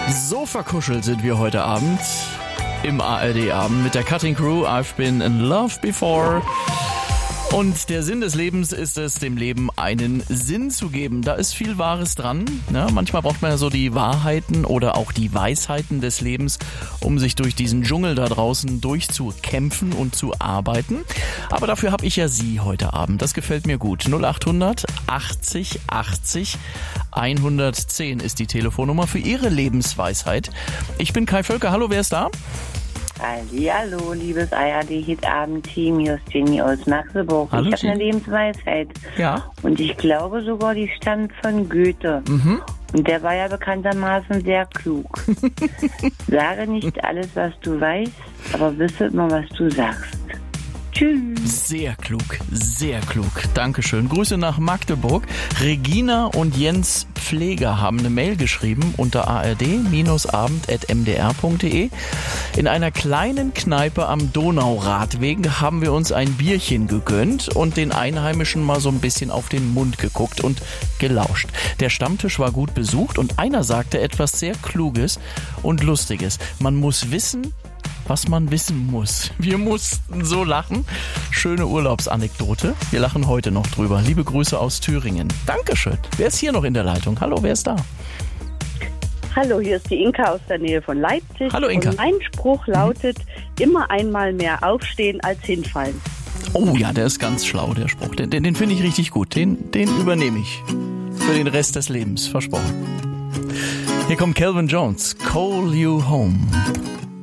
So verkuschelt sind wir heute Abend im ARD-Abend mit der Cutting Crew. I've been in love before. Und der Sinn des Lebens ist es, dem Leben einen Sinn zu geben. Da ist viel Wahres dran. Ja, manchmal braucht man ja so die Wahrheiten oder auch die Weisheiten des Lebens, um sich durch diesen Dschungel da draußen durchzukämpfen und zu arbeiten. Aber dafür habe ich ja Sie heute Abend. Das gefällt mir gut. 0800 80 80 110 ist die Telefonnummer für Ihre Lebensweisheit. Ich bin Kai Völker. Hallo, wer ist da? Hallihallo, liebes ARD-Hit-Abend-Team, hier ist Jenny aus Magdeburg. Hallo, ich habe eine Lebensweisheit. Ja. Und ich glaube sogar, die stammt von Goethe. Und der war ja bekanntermaßen sehr klug. Sage nicht alles, was du weißt, aber wisse immer, was du sagst. Tschüss. Sehr klug, sehr klug. Dankeschön. Grüße nach Magdeburg. Regina und Jens Pfleger haben eine Mail geschrieben unter ard-abend@mdr.de. In einer kleinen Kneipe am Donauradweg haben wir uns ein Bierchen gegönnt und den Einheimischen mal so ein bisschen auf den Mund geguckt und gelauscht. Der Stammtisch war gut besucht und einer sagte etwas sehr Kluges und Lustiges. Man muss wissen, was man wissen muss. Wir mussten so lachen. Schöne Urlaubsanekdote. Wir lachen heute noch drüber. Liebe Grüße aus Thüringen. Dankeschön. Wer ist hier noch in der Leitung? Hallo, wer ist da? Hallo, hier ist die Inka aus der Nähe von Leipzig. Hallo, Inka. Und mein Spruch lautet, immer einmal mehr aufstehen als hinfallen. Oh ja, der ist ganz schlau, der Spruch. Den finde ich richtig gut. Den übernehme ich. Für den Rest des Lebens. Versprochen. Hier kommt Calvin Jones. Call You Home.